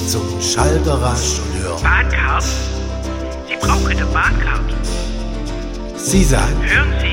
zum Schallgarasch und hören. Bahncard? Sie brauchen eine Bahncard. Sie sagen, Hören Sie